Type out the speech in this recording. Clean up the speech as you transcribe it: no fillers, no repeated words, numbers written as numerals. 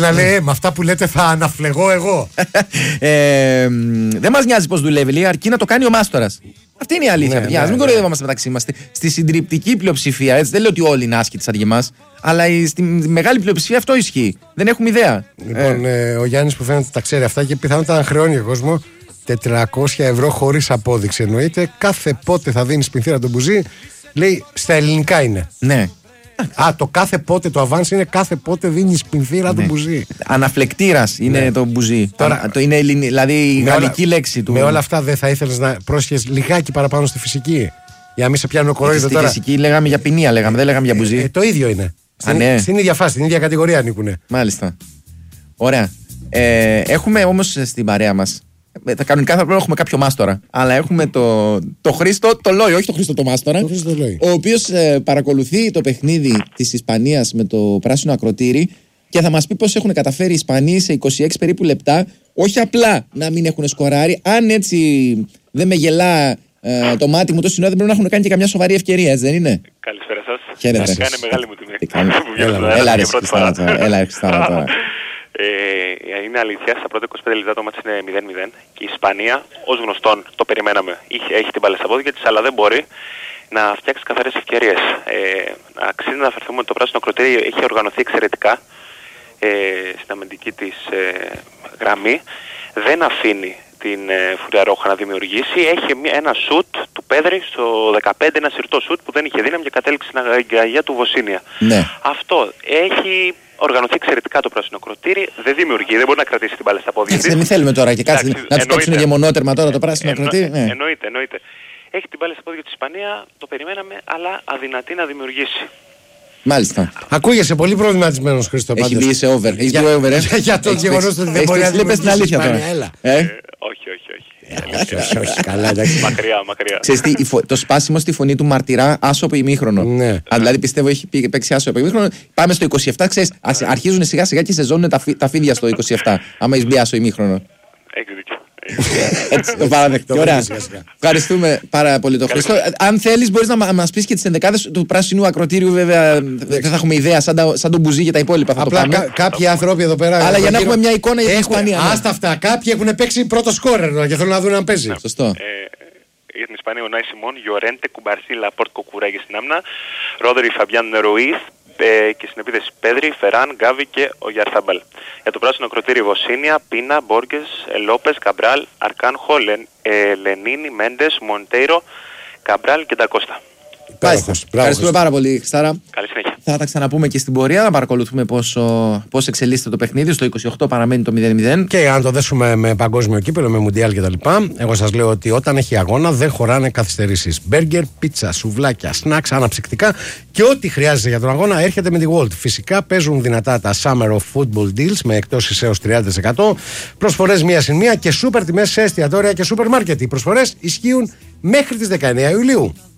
Να λέει με αυτά που λέτε θα αναφλεγώ εγώ. Δεν μας νοιάζει πώς δουλεύει, λέει, αρκεί να το κάνει ο μάστορας. Αυτή είναι η αλήθεια, παιδιά. Μην κοροϊδευόμαστε μεταξύ μας. Στη συντριπτική πλειοψηφία, έτσι, δεν λέω ότι όλοι είναι άσχετοι σαν και εμάς, αλλά στη μεγάλη πλειοψηφία αυτό ισχύει. Δεν έχουμε ιδέα. Λοιπόν, ο Γιάννης που φαίνεται τα ξέρει αυτά και πιθανότατα να χρεώνει ο κόσμο 400 ευρώ χωρίς απόδειξη. Εννοείται κάθε πότε θα δίνει σπινθήρα τον μπουζί, λέει στα ελληνικά είναι. Ναι. Το κάθε πότε το avance είναι κάθε πότε δίνει σπινθήρα τον μπουζί. Αναφλεκτήρας είναι το μπουζί. Τώρα, το είναι δηλαδή η γαλλική λέξη του. Με όλα αυτά δεν θα ήθελες να πρόσχεσαι λιγάκι παραπάνω στη φυσική? Για να μην σε πιάνουν κορόιδο τώρα. Στη φυσική λέγαμε για ποινία, δεν λέγαμε για μπουζί. Το ίδιο είναι. Ναι. Στην ίδια φάση, στην ίδια κατηγορία ανήκουνε. Μάλιστα. Ωραία. Έχουμε όμως στην παρέα μας. Κανονικά θα πρέπει να έχουμε κάποιο μάστορα. Αλλά έχουμε το Χρήστο το Λόι, όχι το Χρήστο το μάστορα. Ο οποίος παρακολουθεί το παιχνίδι της Ισπανίας με το πράσινο ακροτήρι και θα μας πει πώς έχουν καταφέρει οι Ισπανοί σε 26 περίπου λεπτά. Όχι απλά να μην έχουν σκοράρει. Αν έτσι δεν με γελά το μάτι μου το συνόδευμα, πρέπει να έχουν κάνει και καμιά σοβαρή ευκαιρία, έτσι δεν είναι? Καλησπέρα σας. Χαίρετε. Κάνει μεγάλη μου τιμή. Έλα ρε Χριστάρα τώρα. Είναι αλήθεια, στα πρώτα 25 λεπτά το μάτς είναι 0-0 και η Ισπανία, ως γνωστόν, το περιμέναμε, έχει την μπάλα στα πόδια της, αλλά δεν μπορεί να φτιάξει καθαρές ευκαιρίες. Αξίζει να αναφερθούμε ότι το πράσινο ακροτήρι έχει οργανωθεί εξαιρετικά στην αμυντική της γραμμή, δεν αφήνει την Φουριαρόχα να δημιουργήσει. Έχει ένα σουτ του Πέδρη στο 15, ένα συρτό σουτ που δεν είχε δύναμη και κατέληξε στην αγκαγιά του Βοσίνια. Ναι. Αυτό έχει οργανωθεί εξαιρετικά το πράσινο ακροτήρι, δεν δημιουργεί, δεν μπορεί να κρατήσει την μπάλα στα πόδια της. Δεν θέλουμε τώρα και κάτι να τους κόψουν για μονότερμα τώρα το πράσινο ακροτήρι. Εννοείται. Έχει την μπάλα στα πόδια της Ισπανία, το περιμέναμε, αλλά αδυνατεί να δημιουργήσει. Μάλιστα. Ακούγεσαι πολύ προβληματισμένος, Χρήστο. Έχει μπει σε over. Έχει μπει over, για το γεγονός ότι δεν μπορεί να δημιουργήσει την αλήθεια τώρα. Όχι. Καλά, εντάξει. Μακριά. Ξέρεις τι, το σπάσιμο στη φωνή του μαρτυρά άσωπο ημίχρονο. Ναι. Δηλαδή πιστεύω έχει παίξει άσωπο ημίχρονο. Πάμε στο 27, ξέρεις, αρχίζουν σιγά σιγά και σεζώνουν τα φίδια στο 27. Άμα έχεις μπει άσο ημίχρονο. Έχεις δίκιο. Έτσι το παραδεχτώ. Ωραία. Ευχαριστούμε πάρα πολύ τον Χρήστο. Αν θέλεις μπορείς να μας πεις και τις ενδεκάδες του πράσινου ακροτήριου. Βέβαια δεν θα έχουμε ιδέα σαν τον Μπουζί και τα υπόλοιπα. Απλά κάποιοι άνθρωποι εδώ πέρα. Αλλά για να έχουμε μια εικόνα για την Ισπανία. Άστα αυτά. Κάποιοι έχουν παίξει πρώτο σκόρερ και θέλουν να δουν αν παίζει. Σωστό. Για την Ισπανία ο Νάι Σιμών, Γιορέντε, Κουμπαρσί, Λαπόρτ, Κοκουράγη στην άμυνα, Ρόδερη, Φαμπιάν, Ρουίθ και στην επίθεση Πέδρη, Φεράν, Γκάβι και ο Γιαρθάμπαλ. Για το πράσινο ακροτήρι Βοσίνια, Πίνα, Μπόργκες, Λόπες, Καμπράλ, Αρκάνχο, Λενίνη, Μέντες, Μοντέιρο, Καμπράλ και Ντακώστα. Ευχαριστούμε πάρα πολύ, Χριστάρα. Καλή συνέχεια. Θα τα ξαναπούμε και στην πορεία, να παρακολουθούμε πώς εξελίσσεται το παιχνίδι. Στο 28 παραμένει το 0-0. Και αν το δέσουμε με παγκόσμιο κύπελο, με μουντιάλ κτλ., εγώ σας λέω ότι όταν έχει αγώνα δεν χωράνε καθυστερήσεις. Μπέργκερ, πίτσα, σουβλάκια, σνακς, αναψυκτικά και ό,τι χρειάζεται για τον αγώνα έρχεται με τη Walt. Φυσικά παίζουν δυνατά τα Summer of Football Deals με εκτόσεις έως 30%. Προσφορές μία συν μία και σούπερ τιμές σε εστιατόρια και σούπερ μάρκετ. Οι προσφορές ισχύουν μέχρι τις 19 Ιουλίου.